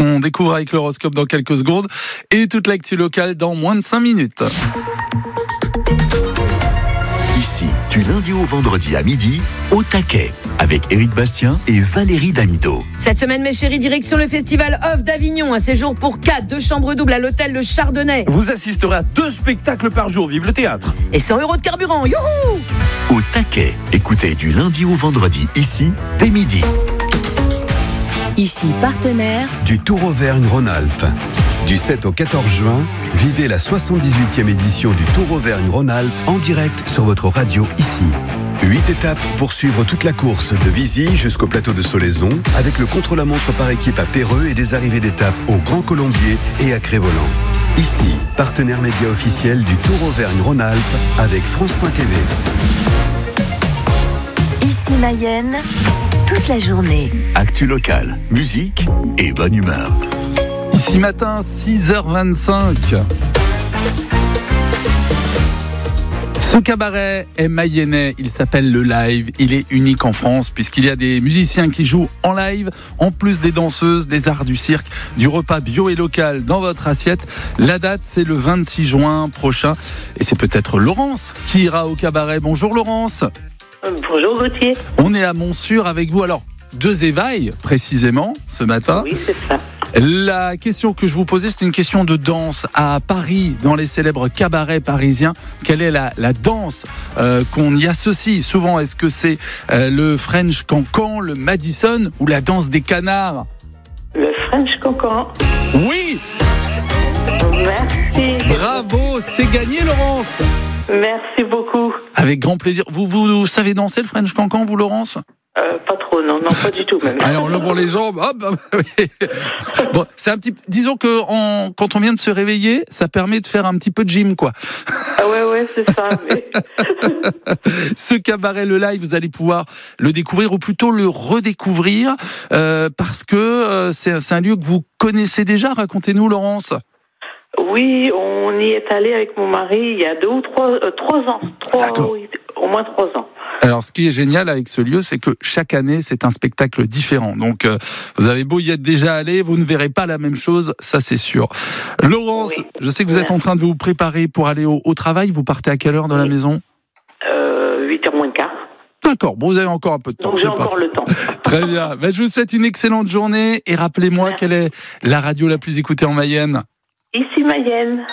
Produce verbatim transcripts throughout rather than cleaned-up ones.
qu'on découvre avec l'horoscope dans quelques secondes et toute l'actu locale dans moins de cinq minutes. Ici, du lundi au vendredi à midi, au taquet, avec Éric Bastien et Valérie Damido. Cette semaine, mes chéris, direction le festival Off d'Avignon. Un séjour pour quatre, deux chambres doubles à l'hôtel Le Chardonnay. Vous assisterez à deux spectacles par jour. Vive le théâtre. Et cent euros de carburant. Youhou! Au taquet, écoutez du lundi au vendredi, ici, dès midi. Ici, partenaire du Tour Auvergne-Rhône-Alpes. Du sept au quatorze juin, vivez la soixante-dix-huitième édition du Tour Auvergne-Rhône-Alpes en direct sur votre radio ici. Huit étapes pour suivre toute la course de Vizy jusqu'au plateau de Solaison, avec le contre-la-montre par équipe à Péreux et des arrivées d'étapes au Grand Colombier et à Crévolant. Ici, partenaire média officiel du Tour Auvergne-Rhône-Alpes avec France point T V. Ici Mayenne, toute la journée. Actu locale, musique et bonne humeur. Ici matin, six heures vingt-cinq. Ce cabaret est mayennais, il s'appelle Le Live, il est unique en France puisqu'il y a des musiciens qui jouent en live, en plus des danseuses, des arts du cirque, du repas bio et local dans votre assiette. La date, c'est le vingt-six juin prochain et c'est peut-être Laurence qui ira au cabaret. Bonjour Laurence. Bonjour Gauthier. On est à Montsûr avec vous, alors deux éveils précisément ce matin. Oui, c'est ça. La question que je vous posais, c'est une question de danse. À Paris, dans les célèbres cabarets parisiens, quelle est la, la danse euh, qu'on y associe souvent? Est-ce que c'est euh, le French Cancan, le Madison ou la danse des canards? Le French Cancan. Oui! Merci. Bravo, c'est gagné Laurence. Merci beaucoup. Avec grand plaisir. Vous, vous, vous savez danser le French Cancan, vous Laurence? Euh, pas trop, non, non, pas du tout même. Alors on ouvre les jambes, hop, oui. Bon, c'est un petit, disons que en, quand on vient de se réveiller, ça permet de faire un petit peu de gym, quoi. Ah ouais, ouais, c'est ça. Mais... Ce cabaret Le Live, vous allez pouvoir le découvrir ou plutôt le redécouvrir euh, parce que euh, c'est, c'est un lieu que vous connaissez déjà. Racontez-nous, Laurence. Oui, on y est allé avec mon mari il y a deux ou trois, euh, trois ans, trois, oui, au moins trois ans. Alors, ce qui est génial avec ce lieu, c'est que chaque année, c'est un spectacle différent. Donc, euh, vous avez beau y être déjà allé, vous ne verrez pas la même chose, ça c'est sûr. Laurence, oui. Je sais que vous êtes en train de vous préparer pour aller au, au travail. Vous partez à quelle heure de la oui. maison ? euh, huit heures moins le quart. D'accord, bon, vous avez encore un peu de temps. Donc j'ai encore le temps. Très bien. Ben, je vous souhaite une excellente journée et rappelez-moi Merci. Quelle est la radio la plus écoutée en Mayenne ? Ici Mayenne.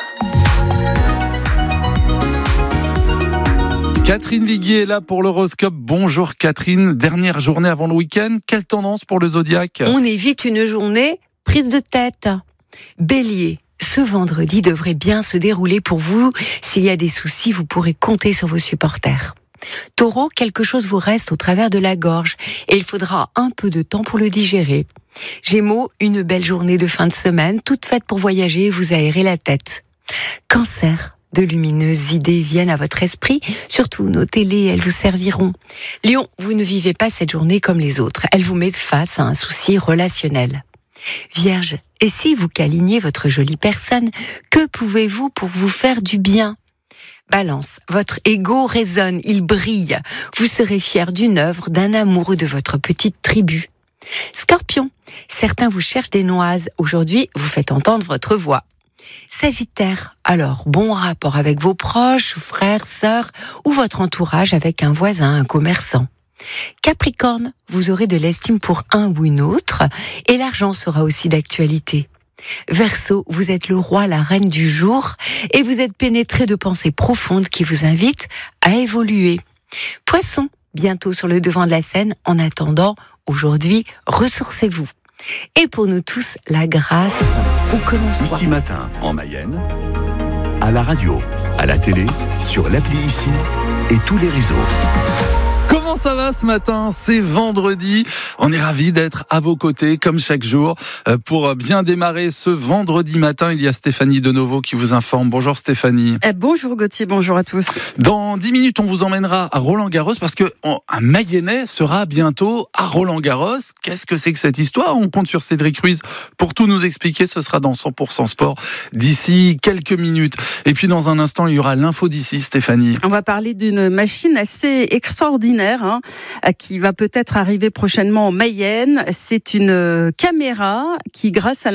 Catherine Viguier est là pour l'horoscope. Bonjour Catherine, dernière journée avant le week-end. Quelle tendance pour le zodiaque ? On évite une journée prise de tête. Bélier, ce vendredi devrait bien se dérouler pour vous. S'il y a des soucis, vous pourrez compter sur vos supporters. Taureau, quelque chose vous reste au travers de la gorge et il faudra un peu de temps pour le digérer. Gémeaux, une belle journée de fin de semaine, toute faite pour voyager et vous aérer la tête. Cancer, de lumineuses idées viennent à votre esprit, surtout notez-les, elles vous serviront. Lion, vous ne vivez pas cette journée comme les autres, elle vous met face à un souci relationnel. Vierge, et si vous câliniez votre jolie personne, que pouvez-vous pour vous faire du bien ? Balance, votre ego résonne, il brille. Vous serez fier d'une œuvre, d'un amoureux de votre petite tribu. Scorpion, certains vous cherchent des noises. Aujourd'hui, vous faites entendre votre voix. Sagittaire, alors bon rapport avec vos proches, frères, sœurs ou votre entourage avec un voisin, un commerçant. Capricorne, vous aurez de l'estime pour un ou une autre et l'argent sera aussi d'actualité. Verseau, vous êtes le roi, la reine du jour et vous êtes pénétré de pensées profondes qui vous invitent à évoluer. Poisson, bientôt sur le devant de la scène, en attendant, aujourd'hui, ressourcez-vous. Et pour nous tous, la grâce, où que l'on soit. Ici matin, en Mayenne, à la radio, à la télé, sur l'appli Ici et tous les réseaux. Comment ça va ce matin ? C'est vendredi. On est ravis d'être à vos côtés, comme chaque jour. Pour bien démarrer ce vendredi matin, il y a Stéphanie Denovo qui vous informe. Bonjour Stéphanie. Eh, bonjour Gauthier, bonjour à tous. Dans dix minutes, on vous emmènera à Roland-Garros parce qu'un Mayennais sera bientôt à Roland-Garros. Qu'est-ce que c'est que cette histoire ? On compte sur Cédric Ruiz pour tout nous expliquer. Ce sera dans cent pour cent Sport d'ici quelques minutes. Et puis dans un instant, il y aura l'info d'ici, Stéphanie. On va parler d'une machine assez extraordinaire hein, qui va peut-être arriver prochainement en Mayenne. C'est une caméra qui, grâce à